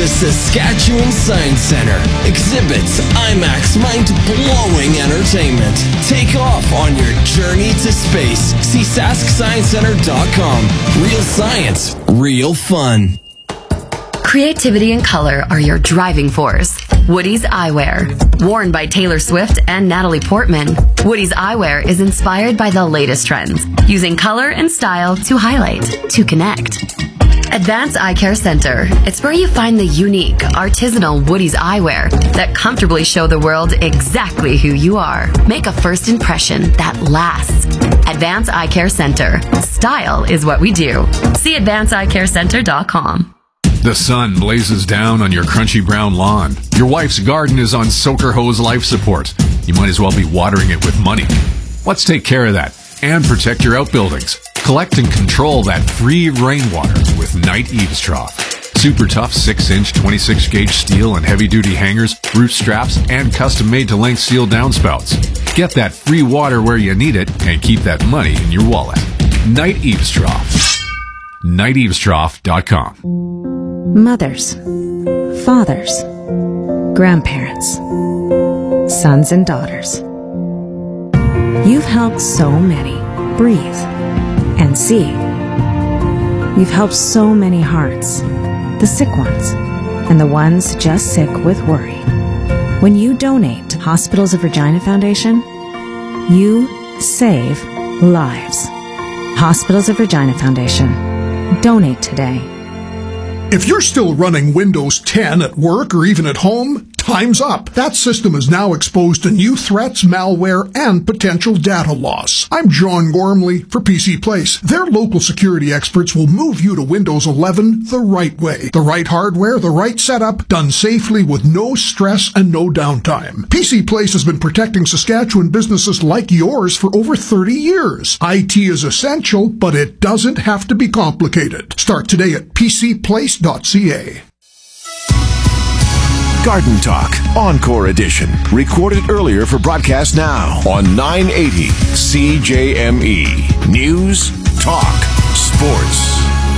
the Saskatchewan Science Centre. Exhibits, IMAX, mind-blowing entertainment. Take off on your journey to space. See SaskScienceCenter.com. Real science, real fun. Creativity and color are your driving force. Woody's Eyewear. Worn by Taylor Swift and Natalie Portman, Woody's Eyewear is inspired by the latest trends, using color and style to highlight, to connect. Advanced Eye Care Center. It's where you find the unique, artisanal Woody's Eyewear that comfortably show the world exactly who you are. Make a first impression that lasts. Advanced Eye Care Center. Style is what we do. See AdvancedEyeCareCenter.com. The sun blazes down on your crunchy brown lawn. Your wife's garden is on Soaker Hose life support. You might as well be watering it with money. Let's take care of that and protect your outbuildings. Collect and control that free rainwater with Knight Eaves Trough. Super tough 6-inch 26-gauge steel and heavy-duty hangers, roof straps, and custom-made to length steel downspouts. Get that free water where you need it and keep that money in your wallet. Knight Eaves Trough. KnightEavesTrough.com. Mothers, fathers, grandparents, sons and daughters. You've helped so many breathe and see. You've helped so many hearts, the sick ones and the ones just sick with worry. When you donate to Hospitals of Regina Foundation, you save lives. Hospitals of Regina Foundation. Donate today. If you're still running Windows 10 at work or even at home, time's up. That system is now exposed to new threats, malware, and potential data loss. I'm John Gormley for PC Place. Their local security experts will move you to Windows 11 the right way. The right hardware, the right setup, done safely with no stress and no downtime. PC Place has been protecting Saskatchewan businesses like yours for over 30 years. IT is essential, but it doesn't have to be complicated. Start today at PCPlace.ca. Garden Talk, Encore Edition. Recorded earlier for broadcast now on 980 CJME. News, talk, sports.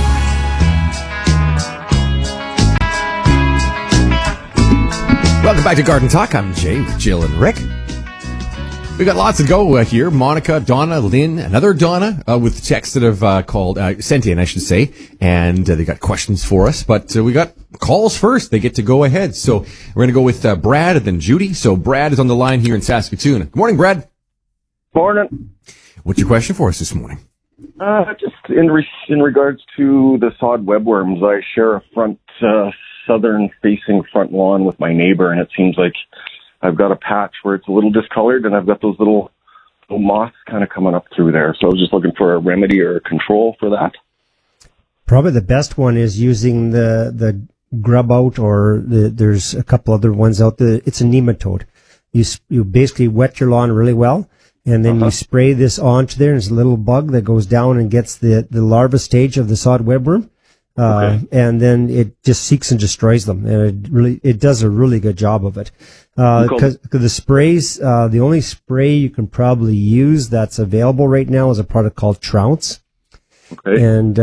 Welcome back to Garden Talk. I'm Jay with Jill and Rick. We got lots to go here. Monica, Donna, Lynn, another Donna with texts that have called, sent in, I should say, and they got questions for us. But we got calls first. They get to go ahead. So we're going to go with Brad and then Judy. So Brad is on the line here in Saskatoon. Good morning, Brad. Morning. What's your question for us this morning? Just in regards to the sod webworms, I share a front southern-facing front lawn with my neighbor, and it seems like I've got a patch where it's a little discolored, and I've got those little moths kind of coming up through there. So I was just looking for a remedy or a control for that. Probably the best one is using the grub out, or there's a couple other ones out there. It's a nematode. You basically wet your lawn really well, and then you spray this onto there. There's a little bug that goes down and gets the larva stage of the sod webworm. And then it just seeks and destroys them, and it does a really good job of it. Because the sprays, the only spray you can probably use that's available right now is a product called Trounce. Okay. And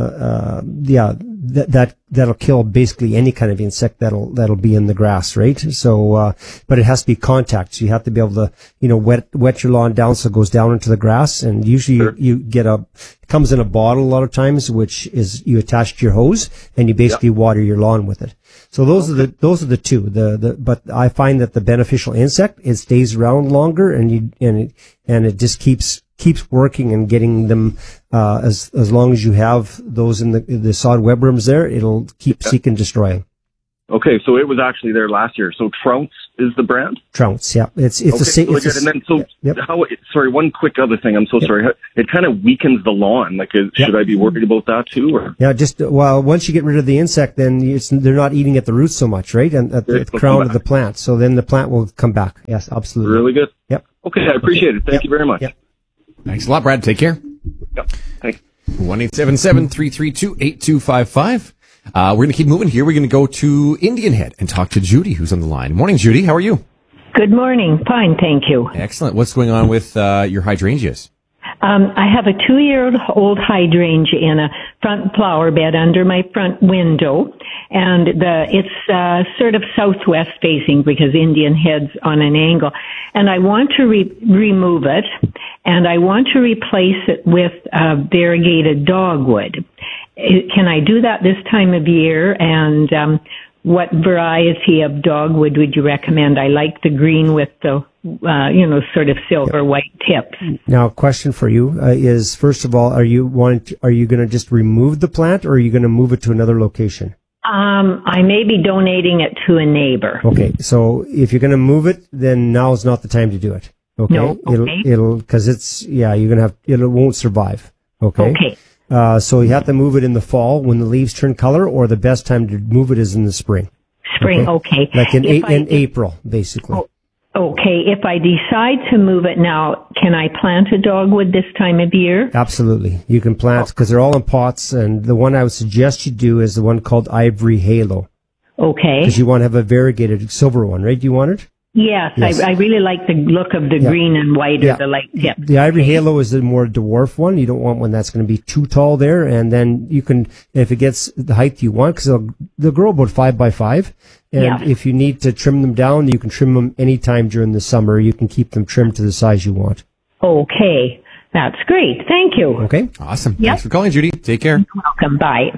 that'll kill basically any kind of insect that'll be in the grass, right? So, but it has to be contact. So you have to be able to, wet your lawn down so it goes down into the grass. And usually you get it comes in a bottle a lot of times, which is you attach to your hose and you basically water your lawn with it. So those are the two. But I find that the beneficial insect, it stays around longer, and it just keeps working and getting them, as long as you have those in the sod webworms there, it'll keep seek and destroy. Okay, so it was actually there last year. So Trounce is the brand? Trounce, yeah. It's the same. And then, sorry, one quick other thing. I'm so sorry. It kind of weakens the lawn. Should I be worried about that too? Or? Yeah, once you get rid of the insect, then they're not eating at the roots so much, right? And at the crown of the plant. So then the plant will come back. Yes, absolutely. Really good? Yep. Okay, I appreciate it. Thank you very much. Yep. Thanks a lot, Brad. Take care. Yep. Thanks. 1-877-332-8255. We're going to keep moving here. We're going to go to Indian Head and talk to Judy, who's on the line. Morning, Judy. How are you? Good morning. Fine, thank you. Excellent. What's going on with your hydrangeas? I have a 2-year-old hydrangea in a front flower bed under my front window, and it's sort of southwest facing because Indian Head's on an angle. And I want to remove it, and I want to replace it with variegated dogwood. Can I do that this time of year? And what variety of dogwood would you recommend? I like the green with the sort of silver white tips. Now, a question for you is, first of all, are you going to just remove the plant, or are you going to move it to another location? I may be donating it to a neighbor. Okay, so if you're going to move it, then now is not the time to do it. Okay, no, okay. It'll because you're going to have, it won't survive. Okay. Okay. So you have to move it in the fall when the leaves turn color, or the best time to move it is in the spring. Spring, okay. Like in April, basically. Okay, if I decide to move it now, can I plant a dogwood this time of year? Absolutely. You can plant, because they're all in pots, and the one I would suggest you do is the one called Ivory Halo. Okay. Because you want to have a variegated silver one, right? Do you want it? Yes. I really like the look of the green and white or the light tip. The Ivory Halo is the more dwarf one. You don't want one that's going to be too tall there. And then you can, if it gets the height you want, because they'll grow about 5 by 5. And if you need to trim them down, you can trim them anytime during the summer. You can keep them trimmed to the size you want. Okay. That's great. Thank you. Okay. Awesome. Thanks for calling, Judy. Take care. You're welcome. Bye.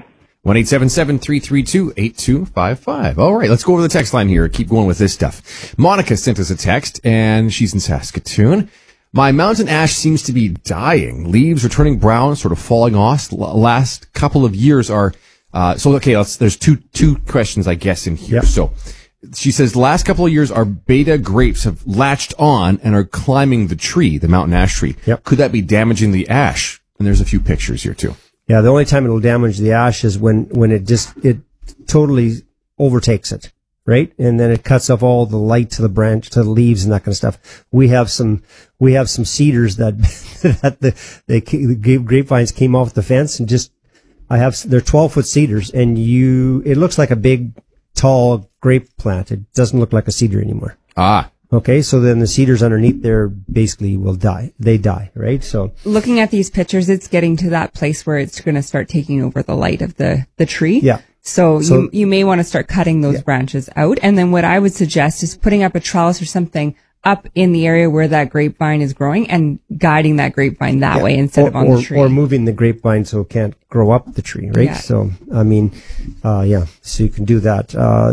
1-877-332-8255. All right, let's go over the text line here. Keep going with this stuff. Monica sent us a text, and she's in Saskatoon. My mountain ash seems to be dying. Leaves are turning brown, sort of falling off. Last couple of years are... there's two questions, I guess, in here. Yep. So she says the last couple of years our beta grapes have latched on and are climbing the tree, the mountain ash tree. Yep. Could that be damaging the ash? And there's a few pictures here, too. Yeah, the only time it'll damage the ash is when it totally overtakes it, right? And then it cuts off all the light to the branch, to the leaves and that kind of stuff. We have some cedars that the grapevines came off the fence and they're 12-foot cedars, and it looks like a big, tall grape plant. It doesn't look like a cedar anymore. Ah. Okay, so then the cedars underneath there basically will die. They die, right? So looking at these pictures, it's getting to that place where it's going to start taking over the light of the tree. Yeah. So you may want to start cutting those branches out. And then what I would suggest is putting up a trellis or something up in the area where that grapevine is growing and guiding that grapevine that way instead of on the tree. Or moving the grapevine so it can't grow up the tree, right? Yeah. So, I mean, so you can do that.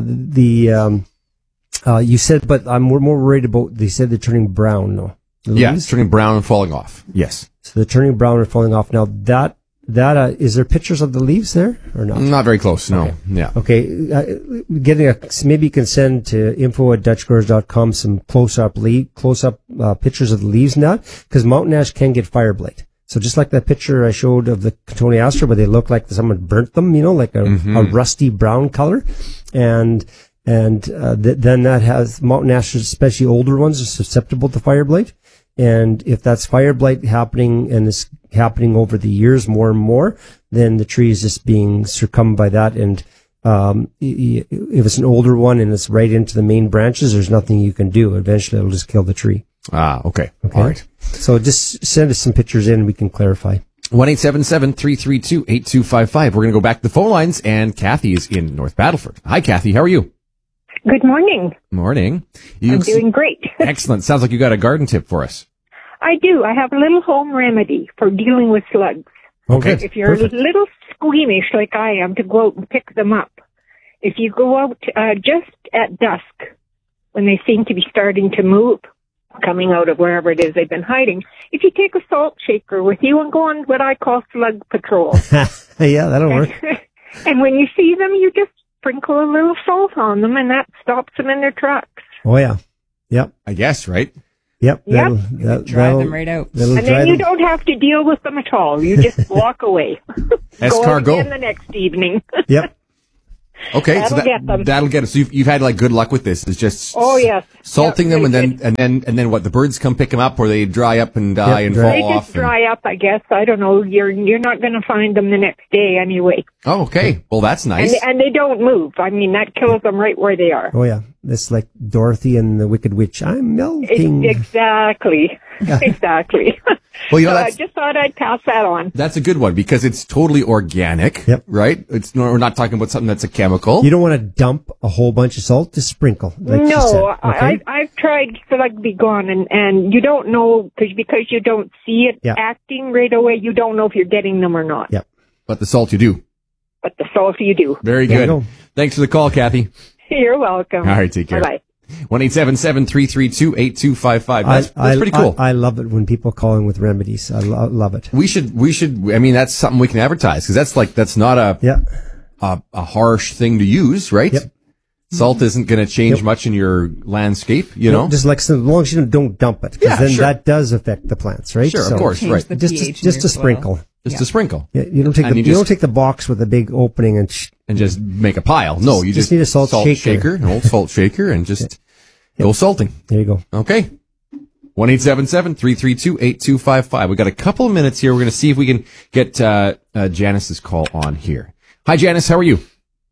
You said, but I'm more worried about, they said they're turning brown, no? Yeah, it's turning brown and falling off. Yes. So they're turning brown and falling off. Now that, is there pictures of the leaves there or not? Not very close, no. Okay. Yeah. Okay. Maybe you can send to info@dutchgrowers.com some close-up pictures of the leaves now, because mountain ash can get fire blight. So just like that picture I showed of the cotoneaster where they look like someone burnt them, like a rusty brown color. And then that has mountain ash, especially older ones, are susceptible to fire blight. And if that's fire blight happening and it's happening over the years more and more, then the tree is just being succumbed by that. And if it's an older one and it's right into the main branches, there's nothing you can do. Eventually, it'll just kill the tree. Ah, okay. All right. So just send us some pictures in and we can clarify. 1-877-332-8255. We're going to go back to the phone lines, and Kathy is in North Battleford. Hi, Kathy. How are you? Good morning. Morning. I'm doing great. Excellent. Sounds like you got a garden tip for us. I do. I have a little home remedy for dealing with slugs. Okay. If you're a little squeamish like I am to go out and pick them up, if you go out just at dusk when they seem to be starting to move, coming out of wherever it is they've been hiding, if you take a salt shaker with you and go on what I call slug patrol. Yeah, that'll work. And when you see them, you just sprinkle a little salt on them, and that stops them in their tracks. Oh, yeah. Yep. I guess, right? Yep. Dry them right out. And then you don't have to deal with them at all. You just walk away. Go again the next evening. Yep. Okay, that'll get them. That'll get us. So you've had like good luck with this. It's just salting them, and then what? The birds come pick them up, or they dry up and die and fall off. They just dry up, I guess. I don't know. You're not going to find them the next day anyway. Oh, okay. Well, that's nice. And they don't move. I mean, that kills them right where they are. Oh yeah, it's like Dorothy and the Wicked Witch. I'm melting. Exactly. Exactly. Well, you know, so I just thought I'd pass that on. That's a good one because it's totally organic, right? We're not talking about something that's a chemical. You don't want to dump a whole bunch of salt, just sprinkle. Like no, she said, okay? I've tried for like Be Gone, and you don't know, because you don't see it acting right away, you don't know if you're getting them or not. Yep. But the salt you do. But the salt you do. Very good. Thanks for the call, Kathy. You're welcome. All right, take care. Bye-bye. 1-877-332-8255. That's pretty cool. I love it when people call in with remedies. I love it. We should, I mean, that's something we can advertise because that's not a harsh thing to use, right? Yep. Salt isn't going to change much in your landscape, you know? Just like, as long as you don't dump it. Because then that does affect the plants, right? Sure, of course, right. Just a sprinkle. Just a sprinkle. Yeah, you don't take the box with a big opening and just make a pile. No, you just need a salt shaker. An old salt shaker, and just go salting. There you go. Okay. 1-877-332-8255. We got a couple of minutes here. We're going to see if we can get Janice's call on here. Hi, Janice. How are you?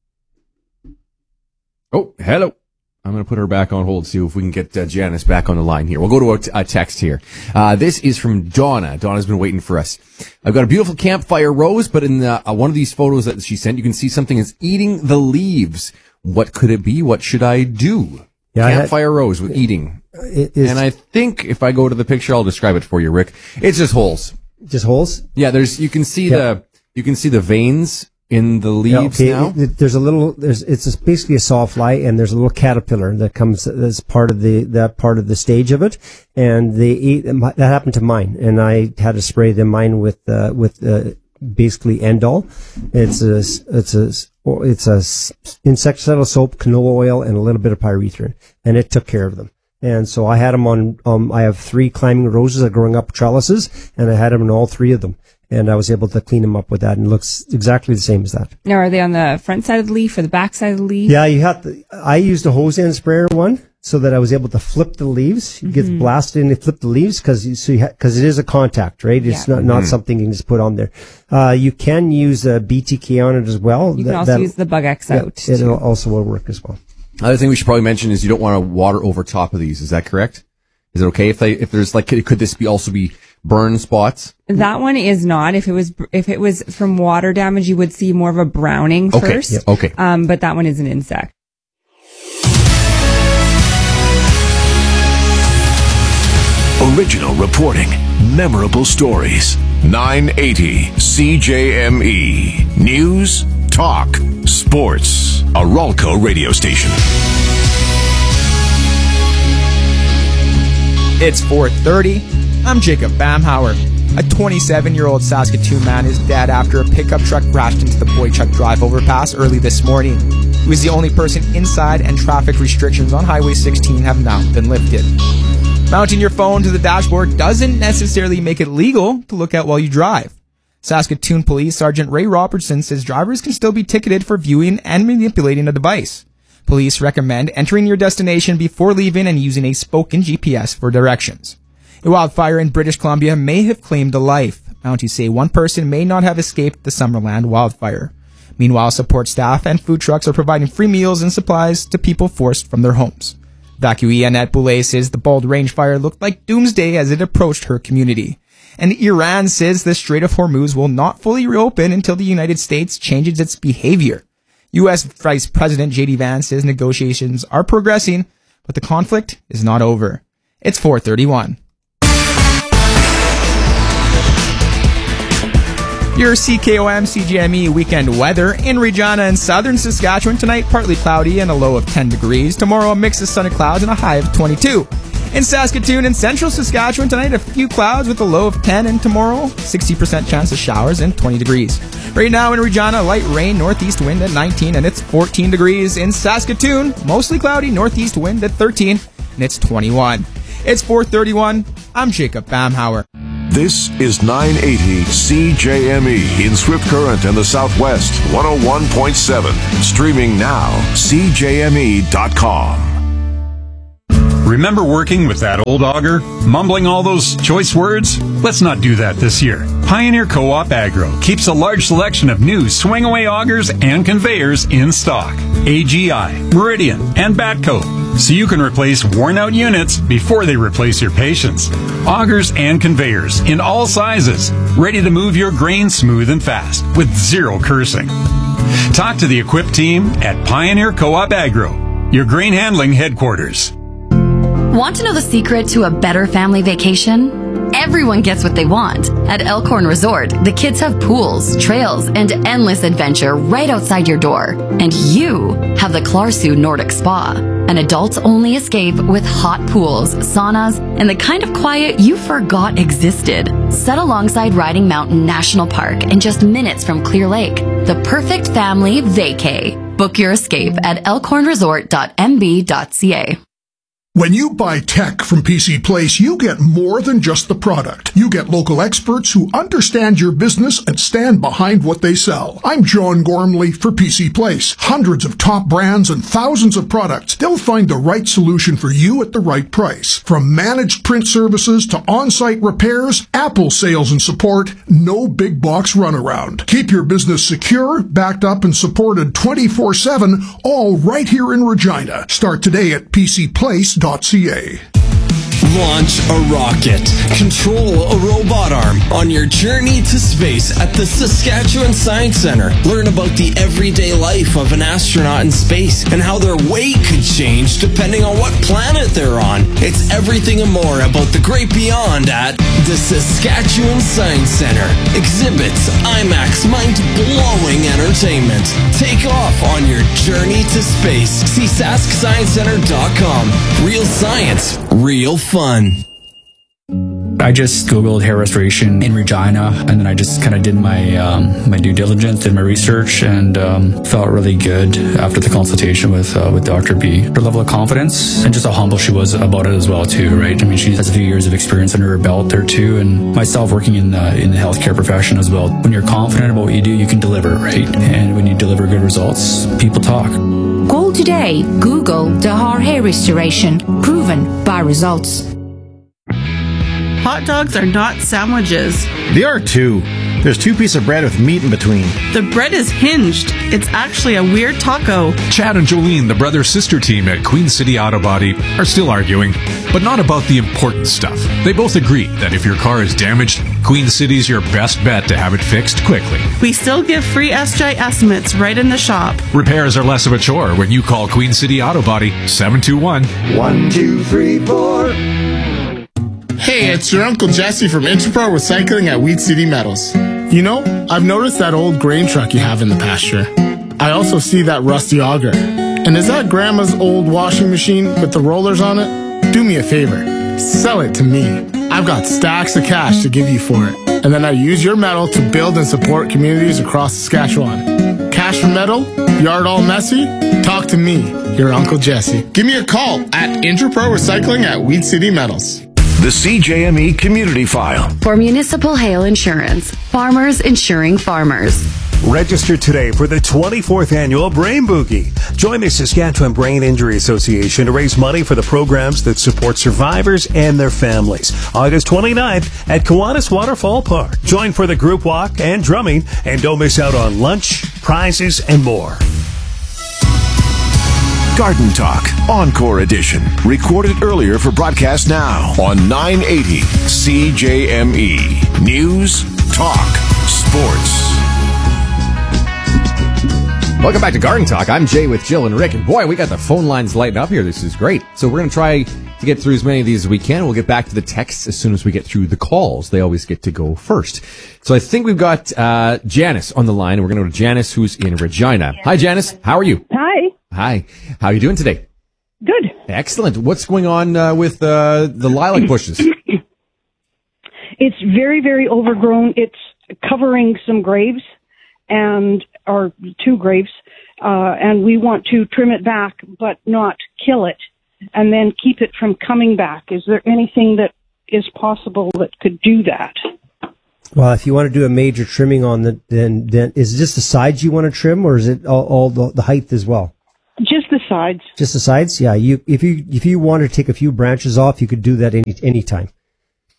Oh, hello. I'm going to put her back on hold, see if we can get Janice back on the line here. We'll go to a text here. This is from Donna. Donna's been waiting for us. I've got a beautiful campfire rose, but in one of these photos that she sent, you can see something is eating the leaves. What could it be? What should I do? Yeah, campfire rose with eating. And I think if I go to the picture, I'll describe it for you, Rick. It's just holes. Just holes? Yeah, you can see the veins in the leaves now. It's basically a sawfly, and there's a little caterpillar that comes as part of the stage of it, and they eat. That happened to mine, and I had to spray mine with basically Endol. It's a insecticidal soap, canola oil, and a little bit of pyrethrin, and it took care of them. And so I had them on. I have 3 climbing roses that are growing up trellises, and I had them in all 3 of them. And I was able to clean them up with that, and it looks exactly the same as that. Now, are they on the front side of the leaf or the back side of the leaf? Yeah, I used a hose end sprayer one so that I was able to flip the leaves. It gets blasted and they flip the leaves because it is a contact, right? It's not something you can just put on there. You can use a BTK on it as well. You can also use the Bug X out. It also will work as well. Another thing we should probably mention is you don't want to water over top of these. Is that correct? Is it okay if there's could this also be burn spots? That one is not. If it was from water damage, you would see more of a browning first. Yep. Okay. But that one is an insect. Original reporting, memorable stories. 980 CJME News, Talk, Sports. A Ralco radio station. It's 4:30. I'm Jacob Bamhauer. A 27-year-old Saskatoon man is dead after a pickup truck crashed into the Boychuk Drive overpass early this morning. He was the only person inside, and traffic restrictions on Highway 16 have now been lifted. Mounting your phone to the dashboard doesn't necessarily make it legal to look at while you drive. Saskatoon Police Sergeant Ray Robertson says drivers can still be ticketed for viewing and manipulating a device. Police recommend entering your destination before leaving and using a spoken GPS for directions. A wildfire in British Columbia may have claimed a life. Mounties say one person may not have escaped the Summerland wildfire. Meanwhile, support staff and food trucks are providing free meals and supplies to people forced from their homes. Evacuee Annette Boulay says the Bald Range fire looked like doomsday as it approached her community. And Iran says the Strait of Hormuz will not fully reopen until the United States changes its behavior. U.S. Vice President J.D. Vance says negotiations are progressing, but the conflict is not over. It's 4:31. Your CKOM CJME weekend weather in Regina and southern Saskatchewan tonight, partly cloudy and a low of 10 degrees. Tomorrow, a mix of sun and clouds and a high of 22. In Saskatoon and central Saskatchewan tonight, a few clouds with a low of 10, and tomorrow, 60% chance of showers and 20 degrees. Right now in Regina, light rain, northeast wind at 19, and it's 14 degrees. In Saskatoon, mostly cloudy, northeast wind at 13, and it's 21. It's 4:31. I'm Jacob Bamhauer. This is 980 CJME in Swift Current and the Southwest, 101.7. Streaming now, CJME.com. Remember working with that old auger? Mumbling all those choice words? Let's not do that this year. Pioneer Co-op Agro keeps a large selection of new swing-away augers and conveyors in stock. AGI, Meridian, and Batco. so you can replace worn-out units before they replace your patients. Augers and conveyors in all sizes, ready to move your grain smooth and fast with zero cursing. Talk to the equipped team at Pioneer Co-op Agro, your grain handling headquarters. Want to know the secret to a better family vacation? Everyone gets what they want. At Elkhorn Resort, the kids have pools, trails, and endless adventure right outside your door. And you have the Klarsu Nordic Spa, an adults-only escape with hot pools, saunas, and the kind of quiet you forgot existed. Set alongside Riding Mountain National Park and just minutes from Clear Lake. The perfect family vacay. Book your escape at elkhornresort.mb.ca. When you buy tech from PC Place, you get more than just the product. You get local experts who understand your business and stand behind what they sell. I'm John Gormley for PC Place. Hundreds of top brands and thousands of products. They'll find the right solution for you at the right price. From managed print services to on-site repairs, Apple sales and support, no big box runaround. Keep your business secure, backed up, and supported 24/7, all right here in Regina. Start today at PCPlace.ca. Launch a rocket. Control a robot arm on your journey to space at the Saskatchewan Science Centre. Learn about the everyday life of an astronaut in space and how their weight could change depending on what planet they're on. It's everything and more about the great beyond at the Saskatchewan Science Centre. Exhibits, IMAX, mind-blowing entertainment. Take off on your journey to space. See SaskScienceCenter.com. Real science, real fun. I just Googled hair restoration in Regina, and then I just kind of did my my due diligence, did my research, and felt really good after the consultation with Dr. B. Her level of confidence and just how humble she was about it as well too, right? I mean, she has a few years of experience under her belt there too, and myself working in the healthcare profession as well. When you're confident about what you do, you can deliver, right? And when you deliver good results, people talk. Call today. Google Dahar Hair Restoration. Proven by results. Hot dogs are not sandwiches. They are too. There's 2 pieces of bread with meat in between. The bread is hinged. It's actually a weird taco. Chad and Jolene, the brother-sister team at Queen City Auto Body, are still arguing, but not about the important stuff. They both agree that if your car is damaged, Queen City's your best bet to have it fixed quickly. We still give free SJ estimates right in the shop. Repairs are less of a chore when you call Queen City Auto Body 721-1234. Hey, it's your Uncle Jesse from Interpro Recycling at Wheat City Metals. You know, I've noticed that old grain truck you have in the pasture. I also see that rusty auger. And is that Grandma's old washing machine with the rollers on it? Do me a favor. Sell it to me. I've got stacks of cash to give you for it. And then I use your metal to build and support communities across Saskatchewan. Cash for metal? Yard all messy? Talk to me, your Uncle Jesse. Give me a call at Interpro Recycling at Wheat City Metals. The CJME Community File. For municipal hail insurance, farmers insuring farmers. Register today for the 24th annual Brain Boogie. Join the Saskatchewan Brain Injury Association to raise money for the programs that support survivors and their families. August 29th at Kiwanis Waterfall Park. Join for the group walk and drumming, and don't miss out on lunch, prizes, and more. Garden Talk, Encore Edition. Recorded earlier for broadcast now on 980 CJME. News, talk, sports. Welcome back to Garden Talk. I'm Jay with Jill and Rick. And boy, we got the phone lines lighting up here. This is great. So we're going to try to get through as many of these as we can. We'll get back to the texts as soon as we get through the calls. They always get to go first. So I think we've got Janice on the line. And we're going to go to Janice, who's in Regina. Hi, Janice. How are you? Hi. Hi. How are you doing today? Good. Excellent. What's going on with the lilac bushes? It's very, very overgrown. It's covering some graves or 2 graves, and we want to trim it back but not kill it and then keep it from coming back. Is there anything that is possible that could do that? Well, if you want to do a major trimming on then is it just the sides you want to trim, or is it all the height as well? Just the sides. Just the sides? Yeah. If you want to take a few branches off, you could do that any time.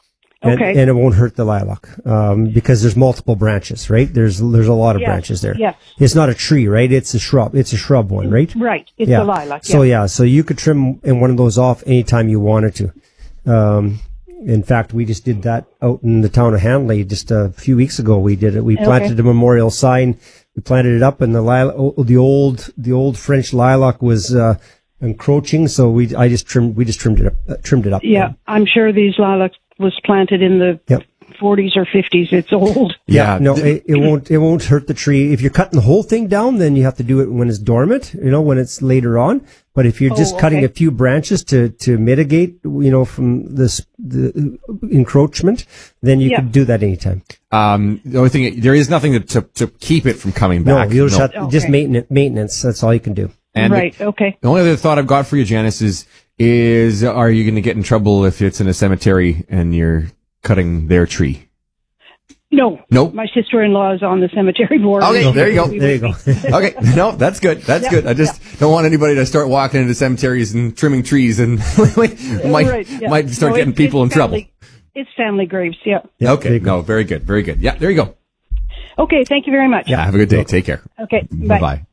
And it won't hurt the lilac, because there's multiple branches, right? There's a lot of branches there. Yes. It's not a tree, right? It's a shrub. It's a shrub one, right? Right. It's a lilac. So you could trim one of those off anytime you wanted to. In fact, we just did that out in the town of Hanley just a few weeks ago. We did it. We planted a memorial sign. We planted it up, and the old French lilac was encroaching. So we just trimmed it up. Yeah, I'm sure these lilacs was planted in the 40s or 50s. It's old. Yeah, no, it won't hurt the tree. If you're cutting the whole thing down, then you have to do it when it's dormant, when it's later on. But if you're just cutting a few branches to mitigate, from the encroachment, then you can do that anytime. The only thing, there is nothing to keep it from coming back. No, just maintenance. That's all you can do. And okay. The only other thought I've got for you, Janice, is are you going to get in trouble if it's in a cemetery and you're cutting their tree? No. Nope. My sister-in-law is on the cemetery board. Okay, there you go. Okay, no, that's good. That's good. I just don't want anybody to start walking into cemeteries and trimming trees and might start getting people in trouble. It's family graves, Okay, no, very good, very good. Yeah, there you go. Okay, thank you very much. Yeah, have a good day. Take care. Okay, bye. Bye-bye.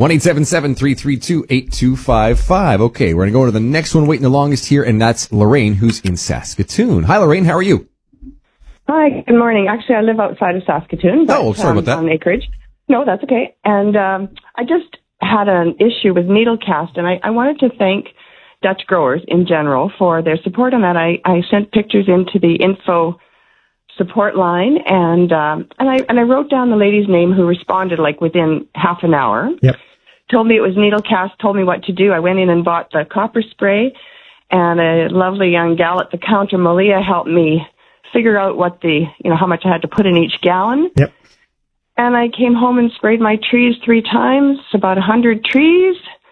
1-877-332-8255. Okay, we're going to go to the next one waiting the longest here, and that's Lorraine, who's in Saskatoon. Hi, Lorraine. How are you? Hi, good morning. Actually, I live outside of Saskatoon. But, sorry about that. On acreage. No, that's okay. And I just had an issue with needle cast, and I wanted to thank Dutch growers in general for their support on that. I sent pictures into the info support line, and I wrote down the lady's name who responded like within half an hour. Yep. Told me it was needle cast, told me what to do. I went in and bought the copper spray, and a lovely young gal at the counter, Malia, helped me figure out what how much I had to put in each gallon. Yep. And I came home and sprayed my trees 3 times, about 100 trees.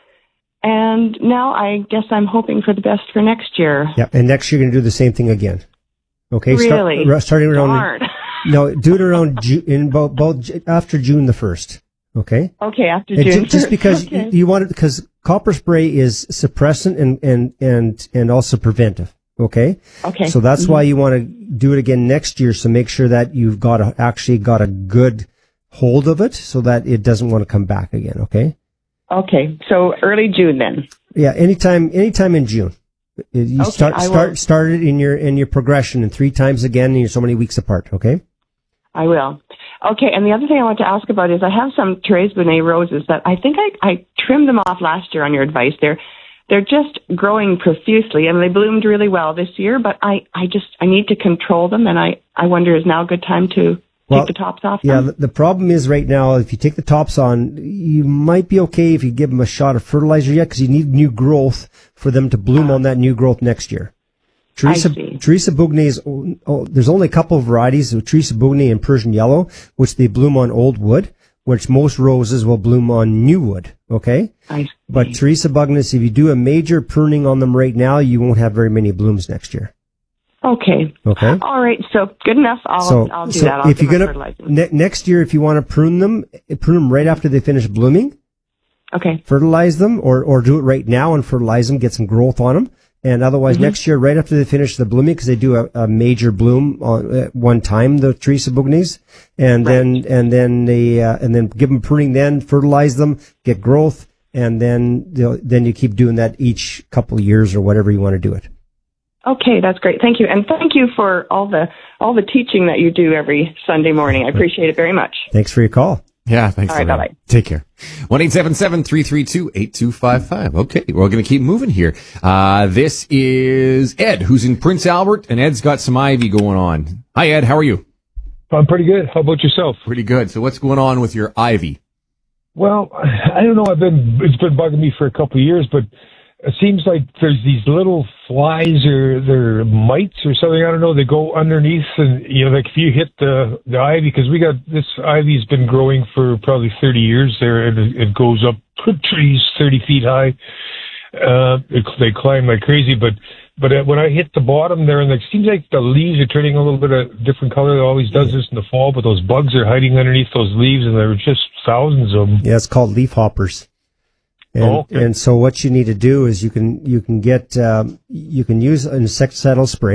And now I guess I'm hoping for the best for next year. Yeah, and next year you're going to do the same thing again. Okay, really? Starting around. No, do it around both after June the 1st. Okay. Okay, after June. Just because you want it, because copper spray is suppressant and also preventive. Okay. Okay. So that's why you want to do it again next year. So make sure that you've got a good hold of it, so that it doesn't want to come back again. Okay. Okay. So early June then. Yeah. Anytime in June. You start it in your progression, and 3 times again, and you're so many weeks apart. Okay. I will. Okay, and the other thing I want to ask about is I have some Thérèse Bonnet roses that I think I trimmed them off last year on your advice. They're just growing profusely, and they bloomed really well this year, but I need to control them, and I wonder, is now a good time to take the tops off them? Yeah, the problem is right now, if you take the tops on, you might be okay if you give them a shot of fertilizer yet, because you need new growth for them to bloom on that new growth next year. Theresa Bougnet's, there's only a couple of varieties of Theresa Bougnay and Persian Yellow, which they bloom on old wood, which most roses will bloom on new wood, okay? But Theresa Bougnay's, if you do a major pruning on them right now, you won't have very many blooms next year. Okay. All right, so good enough. I'll do that. I'll if you're gonna next year, if you want to prune them right after they finish blooming. Okay. Fertilize them, or do it right now and fertilize them, get some growth on them. And otherwise, next year, right after they finish the blooming, because they do a major bloom at one time, the Theresa Bougnay's, and then give them pruning, then fertilize them, get growth, and then you keep doing that each couple of years or whatever you want to do it. Okay, that's great. Thank you, and thank you for all the teaching that you do every Sunday morning. I appreciate it very much. Thanks for your call. Yeah, thanks. All right, bye-bye. Take care. 1-877-332-8255. Okay, we're going to keep moving here. This is Ed, who's in Prince Albert, and Ed's got some ivy going on. Hi, Ed. How are you? I'm pretty good. How about yourself? Pretty good. So what's going on with your ivy? Well, I don't know. It's been bugging me for a couple of years, but it seems like there's these little flies or they're mites or something. I don't know. They go underneath, and like if you hit the ivy, because we got this ivy's been growing for probably 30 years there, and it goes up trees 30 feet high. They climb like crazy, but when I hit the bottom there, and it seems like the leaves are turning a little bit of different color. It always does this in the fall, but those bugs are hiding underneath those leaves, and there are just thousands of them. Yeah, it's called leaf hoppers. And so what you need to do is you can use an insecticidal spray.